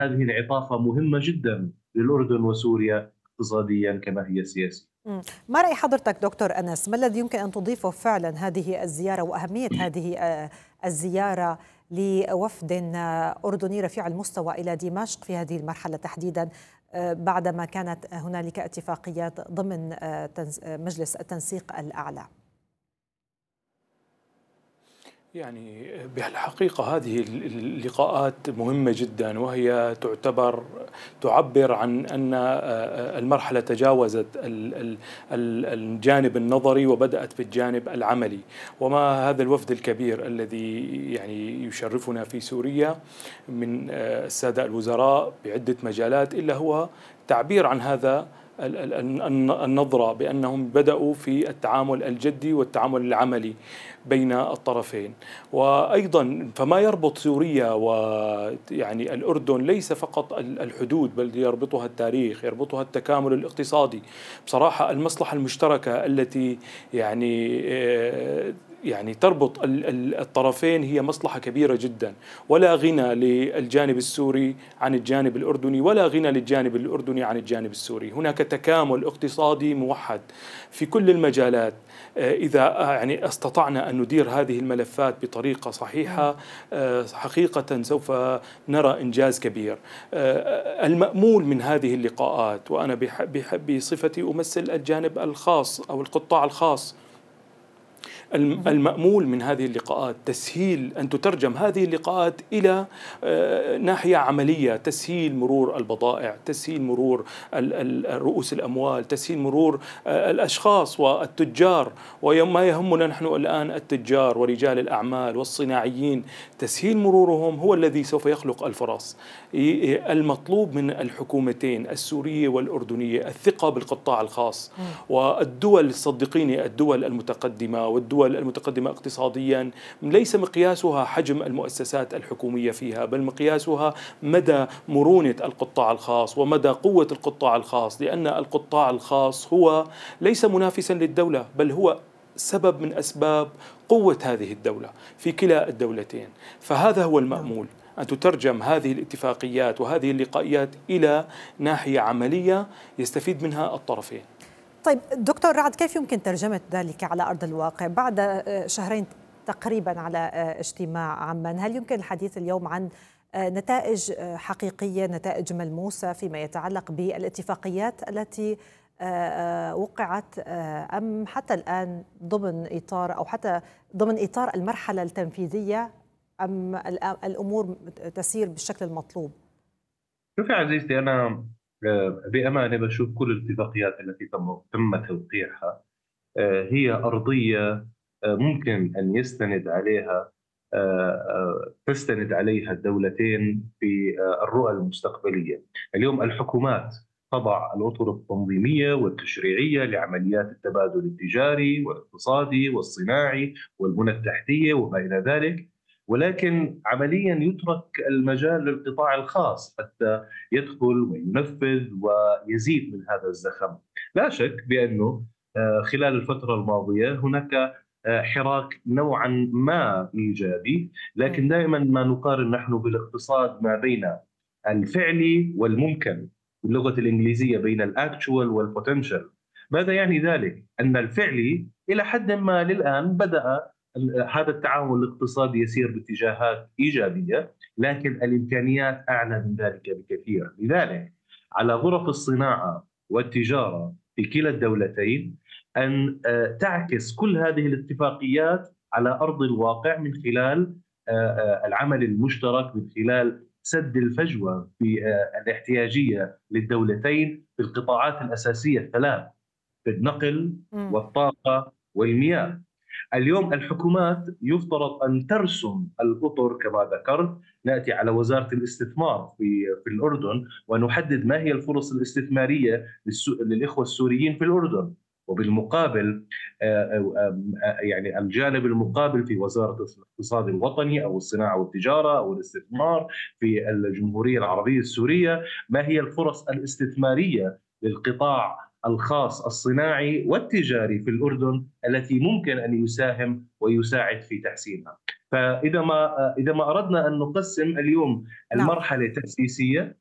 هذه انعطافة مهمة جدا للأردن وسوريا اقتصاديا كما هي سياسيا. ما رأي حضرتك دكتور أنس؟ ما الذي يمكن أن تضيفه فعلا هذه الزيارة وأهمية هذه الزيارة لوفد أردني رفيع المستوى إلى دمشق في هذه المرحلة تحديدا، بعدما كانت هنالك اتفاقيات ضمن مجلس التنسيق الأعلى؟ يعني بالحقيقة هذه اللقاءات مهمة جدا، وهي تعبر عن أن المرحلة تجاوزت الجانب النظري وبدأت بالجانب العملي. وما هذا الوفد الكبير الذي يعني يشرفنا في سوريا من السادة الوزراء بعدة مجالات إلا هو تعبير عن هذا النظرة بأنهم بدأوا في التعامل الجدي والتعامل العملي بين الطرفين. وأيضا فما يربط سوريا ويعني الأردن ليس فقط الحدود، بل يربطها التاريخ، يربطها التكامل الاقتصادي. بصراحة المصلحة المشتركة التي يعني تربط الطرفين هي مصلحة كبيرة جدا، ولا غنى للجانب السوري عن الجانب الأردني، ولا غنى للجانب الأردني عن الجانب السوري. هناك تكامل اقتصادي موحد في كل المجالات. إذا يعني استطعنا أن ندير هذه الملفات بطريقة صحيحة، حقيقة سوف نرى إنجاز كبير. المأمول من هذه اللقاءات، وأنا بصفتي أمثل الجانب الخاص أو القطاع الخاص، المأمول من هذه اللقاءات تسهيل أن تترجم هذه اللقاءات إلى ناحية عملية، تسهيل مرور البضائع، تسهيل مرور رؤوس الأموال، تسهيل مرور الأشخاص والتجار. وما يهمنا نحن الآن التجار ورجال الأعمال والصناعيين، تسهيل مرورهم هو الذي سوف يخلق الفرص. المطلوب من الحكومتين السورية والأردنية الثقة بالقطاع الخاص، والدول صدقيني الدول المتقدمة والدول المتقدمة اقتصاديا ليس مقياسها حجم المؤسسات الحكومية فيها، بل مقياسها مدى مرونة القطاع الخاص ومدى قوة القطاع الخاص، لأن القطاع الخاص هو ليس منافسا للدولة، بل هو سبب من أسباب قوة هذه الدولة في كلا الدولتين. فهذا هو المأمول، أن تترجم هذه الاتفاقيات وهذه اللقائيات إلى ناحية عملية يستفيد منها الطرفين. طيب دكتور رعد، كيف يمكن ترجمة ذلك على أرض الواقع بعد شهرين تقريبا على اجتماع عمان؟ هل يمكن الحديث اليوم عن نتائج حقيقية، نتائج ملموسة فيما يتعلق بالاتفاقيات التي وقعت، أم حتى الآن ضمن إطار أو حتى ضمن إطار المرحلة التنفيذية، أم الأمور تسير بالشكل المطلوب؟ شوفي عزيزتي، أنا بأمانة بشوف كل الاتفاقيات التي تم توقيعها هي أرضية ممكن أن يستند عليها تستند عليها الدولتين في الرؤى المستقبلية. اليوم الحكومات تضع الأطر التنظيمية والتشريعية لعمليات التبادل التجاري والاقتصادي والصناعي والبنى التحتية وما إلى ذلك، ولكن عمليا يترك المجال للقطاع الخاص حتى يدخل وينفذ ويزيد من هذا الزخم. لا شك بأنه خلال الفترة الماضية هناك حراك نوعا ما إيجابي، لكن دائما ما نقارن نحن بالاقتصاد ما بين الفعلي والممكن، باللغة الإنجليزية بين الأكتشوال والبوتنشال. ماذا يعني ذلك؟ أن الفعلي إلى حد ما للآن بدأ هذا التعاون الاقتصادي يسير باتجاهات إيجابية، لكن الإمكانيات أعلى من ذلك بكثير. لذلك على غرف الصناعة والتجارة في كلا الدولتين أن تعكس كل هذه الاتفاقيات على أرض الواقع من خلال العمل المشترك، من خلال سد الفجوة في الاحتياجية للدولتين في القطاعات الأساسية الثلاث، في النقل والطاقة والمياه. اليوم الحكومات يفترض أن ترسم الأطر كما ذكرت. نأتي على وزارة الاستثمار في الأردن ونحدد ما هي الفرص الاستثمارية للإخوة السوريين في الأردن، وبالمقابل يعني الجانب المقابل في وزارة الاقتصاد الوطني أو الصناعة والتجارة أو الاستثمار في الجمهورية العربية السورية، ما هي الفرص الاستثمارية للقطاع الخاص الصناعي والتجاري في الأردن التي ممكن أن يساهم ويساعد في تحسينها. فإذا ما أردنا أن نقسم اليوم نعم. المرحلة تأسيسية